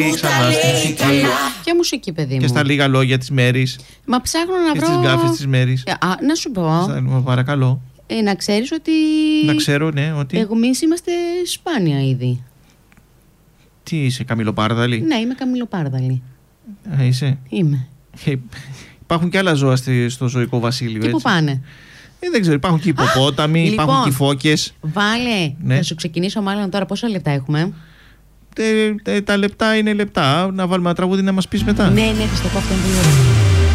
Ξανά στη μουσική. Ποια μουσική, παιδί μου? Και στα λίγα λόγια της Μέρης. Μα ψάχνω να Και βρω. στις γκάφες της Μέρης. Να σου πω. Παρακαλώ. Να ξέρεις ότι. Να ξέρω, ναι, ότι. Εμείς είμαστε σπάνια ήδη. Τι είσαι, καμιλοπάρδαλη? Ναι, είμαι καμιλοπάρδαλη. Είσαι. Είμαι. Υπάρχουν και άλλα ζώα στο ζωικό βασίλειο. Και πού πάνε? Δεν ξέρω, υπάρχουν και υποπόταμοι, υπάρχουν και οι φώκες. Βάλε. Ναι. Θα σου ξεκινήσω μάλλον τώρα. Πόσα λεπτά έχουμε? Τα λεπτά είναι λεπτά. Να βάλουμε ένα τραγούδι να μας πεις μετά. Ναι, θα στο πω, αυτό είναι πολύ ωραίο.